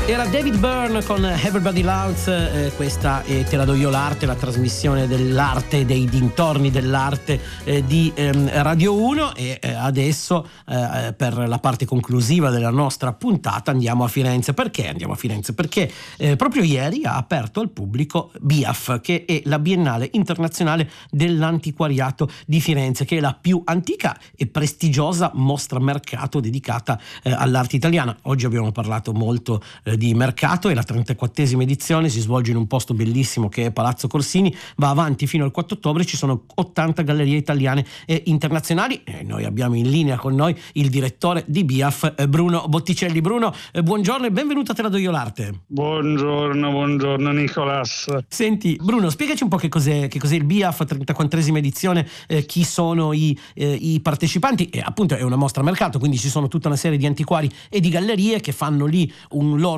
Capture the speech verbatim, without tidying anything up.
Era David Byrne con Everybody Loves, eh, questa è Te la do io l'arte, la trasmissione dell'arte, dei dintorni dell'arte eh, di ehm, Radio uno, e eh, adesso eh, per la parte conclusiva della nostra puntata andiamo a Firenze. Perché andiamo a Firenze? Perché eh, proprio ieri ha aperto al pubblico B I A F, che è la Biennale Internazionale dell'Antiquariato di Firenze, che è la più antica e prestigiosa mostra mercato dedicata eh, all'arte italiana. Oggi abbiamo parlato molto eh, di mercato, e la trentaquattresima edizione si svolge in un posto bellissimo che è Palazzo Corsini, va avanti fino al quattro ottobre, ci sono ottanta gallerie italiane e internazionali, e noi abbiamo in linea con noi il direttore di B I A F, Bruno Botticelli. Bruno, eh, buongiorno e benvenuto a Te la do io l'arte. Buongiorno, buongiorno Nicolas. Senti Bruno, spiegaci un po' che cos'è, che cos'è il B I A F, trentaquattresima edizione, eh, chi sono i, eh, i partecipanti, e appunto è una mostra mercato, quindi ci sono tutta una serie di antiquari e di gallerie che fanno lì un loro